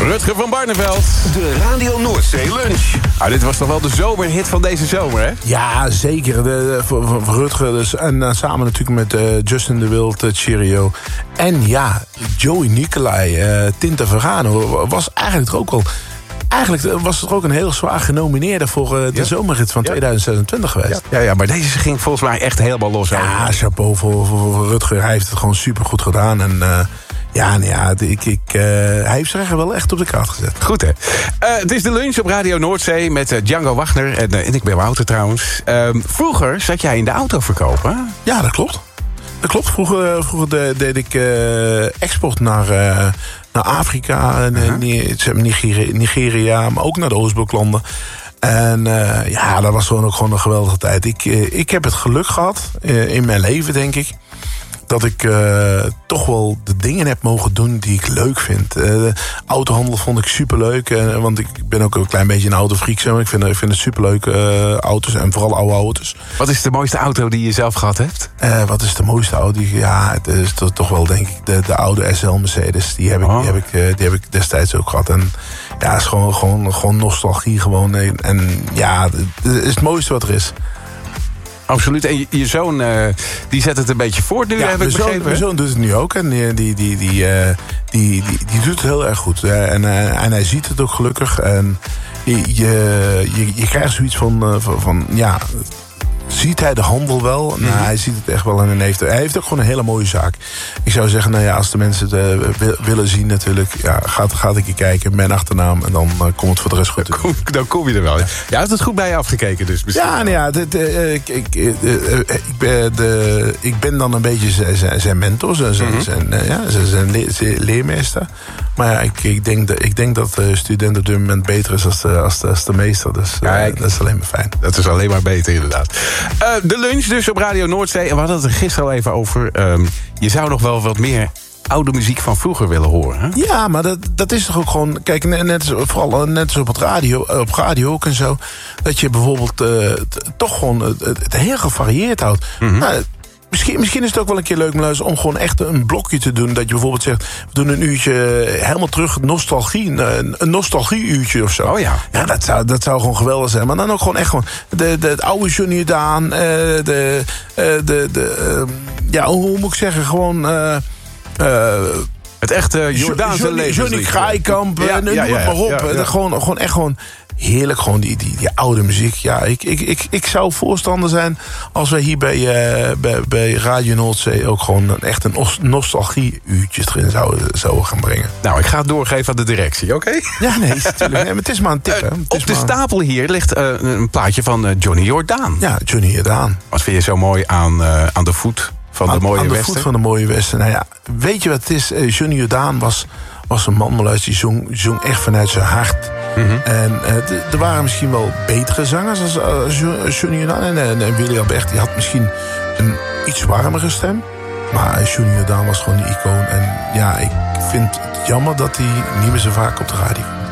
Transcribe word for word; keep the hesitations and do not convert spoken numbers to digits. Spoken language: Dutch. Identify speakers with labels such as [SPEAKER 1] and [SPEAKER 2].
[SPEAKER 1] Rutger van Barneveld.
[SPEAKER 2] De Radio Noordzee Lunch.
[SPEAKER 1] Ah, dit was toch wel de zomerhit van deze zomer, hè?
[SPEAKER 3] Ja, zeker. De, de, voor, voor Rutger. Dus, en uh, samen natuurlijk met uh, Justin de Wild, uh, Cheerio. En ja, Joey Nicolai, uh, Tinta Vergano was eigenlijk er ook al... Eigenlijk was het ook een heel zwaar genomineerde voor uh, de ja. zomerrit van ja. twintig zesentwintig geweest.
[SPEAKER 1] Ja, ja, ja, maar deze ging volgens mij echt helemaal los.
[SPEAKER 3] Ja, chapeau voor, voor, voor Rutger. Hij heeft het gewoon supergoed gedaan. En uh, ja, nou ja, ik, ik, uh, hij heeft zich wel echt op de kaart gezet.
[SPEAKER 1] Goed, hè? Uh, het is de lunch op Radio Noordzee met uh, Django Wagner. En, uh, en ik ben Wouter trouwens. Uh, vroeger zat jij in de auto verkopen.
[SPEAKER 3] Ja, dat klopt. Dat klopt. Vroeger, vroeger deed, deed ik uh, export naar... Uh, naar Afrika, uh-huh. Nigeria, Nigeria, maar ook naar de Oostbloklanden. En uh, ja, dat was gewoon ook gewoon een geweldige tijd. Ik, uh, ik heb het geluk gehad, uh, in mijn leven denk ik... dat ik uh, toch wel de dingen heb mogen doen die ik leuk vind. Uh, de autohandel vond ik superleuk. Uh, want ik ben ook een klein beetje een autofreak. Zeg maar. Ik, vind, ik vind het superleuk, uh, auto's. En vooral oude auto's.
[SPEAKER 1] Wat is de mooiste auto die je zelf gehad hebt?
[SPEAKER 3] Uh, wat is de mooiste auto? Ja, het is toch, toch wel denk ik de, de oude S L Mercedes. Die heb, ik, oh. die, heb ik, uh, die heb ik destijds ook gehad. En ja, het is gewoon, gewoon, gewoon nostalgie. Gewoon. En, en ja, het is het mooiste wat er is.
[SPEAKER 1] Absoluut. En je, je zoon, uh, die zet het een beetje voort nu,
[SPEAKER 3] ja,
[SPEAKER 1] heb ik
[SPEAKER 3] begrepen.
[SPEAKER 1] Zoon,
[SPEAKER 3] mijn zoon doet het nu ook. En die, die, die, die, uh, die, die, die doet het heel erg goed. Uh, en, uh, en hij ziet het ook gelukkig. En je, je, je, je krijgt zoiets van, uh, van, van... ja, ziet hij de handel wel? Nou, mm-hmm. Hij ziet het echt wel en heeft, hij heeft ook gewoon een hele mooie zaak. Ik zou zeggen, nou ja, als de mensen het uh, willen zien natuurlijk... ja, gaat, gaat ik je kijken, mijn achternaam... en dan uh, komt het voor de rest goed.
[SPEAKER 1] Dan kom, dan kom je er wel. Ja, ja heeft het goed bij je afgekeken dus misschien?
[SPEAKER 3] Ja, nou ja, dit, uh, ik, ik, uh, uh, ik, ben de, ik ben dan een beetje zijn, zijn mentor, zijn, mm-hmm. zijn, uh, ja, zijn le- leermeester. Maar ja, ik, ik, denk dat, ik denk dat de student op dit moment beter is als de, als de, als de meester. Dus uh, ja, ik, dat is alleen maar fijn.
[SPEAKER 1] Dat is alleen maar beter inderdaad. Uh, de lunch dus op Radio Noordzee. En we hadden het er gisteren al even over. Um, je zou nog wel wat meer oude muziek van vroeger willen horen. Hè?
[SPEAKER 3] Ja, maar dat, dat is toch ook gewoon... Kijk, net, vooral net als op, het radio, op radio ook en zo... dat je bijvoorbeeld uh, t, toch gewoon het, het heel gevarieerd houdt. Mm-hmm. Nou, Misschien, misschien is het ook wel een keer leuk luisteren om gewoon echt een blokje te doen. Dat je bijvoorbeeld zegt, we doen een uurtje helemaal terug nostalgie. Een, een nostalgie-uurtje of zo.
[SPEAKER 1] Oh ja.
[SPEAKER 3] Ja, dat zou, dat zou gewoon geweldig zijn. Maar dan ook gewoon echt gewoon de, de, het oude Johnny Daan. Uh, de, uh, de, de uh, ja, hoe moet ik zeggen, gewoon... Uh, uh,
[SPEAKER 1] het echte Jordaanse
[SPEAKER 3] leven. Johnny Kraaikamp, ja, noem ja, ja, ja, maar op. Ja, ja. Gewoon, gewoon echt gewoon... Heerlijk, gewoon die, die, die oude muziek. Ja, ik, ik, ik, ik zou voorstander zijn als wij hier bij, uh, bij, bij Radio Noordzee ook gewoon een, echt een nostalgie-uurtje erin zouden, zouden gaan brengen.
[SPEAKER 1] Nou, ik ga het doorgeven aan de directie, oké? Okay?
[SPEAKER 3] Ja, nee, natuurlijk. Nee, maar het is maar een tip, hè.
[SPEAKER 1] Uh, op de maar... stapel hier ligt uh, een plaatje van uh, Johnny Jordaan.
[SPEAKER 3] Ja, Johnny Jordaan.
[SPEAKER 1] Wat vind je zo mooi aan, uh, aan de voet van
[SPEAKER 3] aan,
[SPEAKER 1] de mooie
[SPEAKER 3] aan
[SPEAKER 1] Westen?
[SPEAKER 3] Aan de voet van de mooie Westen. Nou ja, weet je wat het is? Uh, Johnny Jordaan was, was een man, maar die zong, zong echt vanuit zijn hart. Mm-hmm. En uh, er waren misschien wel betere zangers als uh, Johnny Jordaan. En, en, en Willy Albert die had misschien een iets warmere stem. Maar uh, Johnny Jordaan was gewoon een icoon. En ja, ik vind het jammer dat hij niet meer zo vaak op de radio komt.